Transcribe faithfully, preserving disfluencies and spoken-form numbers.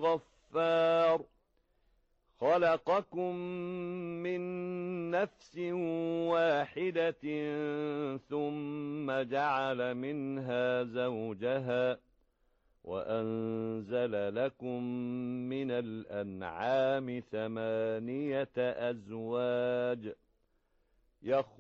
الغفار خلقكم من نفس واحدة ثم جعل منها زوجها وأنزل لكم من الأنعام ثمانية أزواج